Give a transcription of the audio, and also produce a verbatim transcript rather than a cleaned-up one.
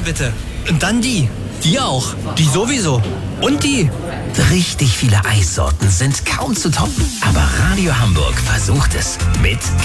Tomate bitte. Und dann die. Die auch. Die sowieso. Und die. Richtig viele Eissorten sind kaum zu toppen. Aber Radio Hamburg versucht es mit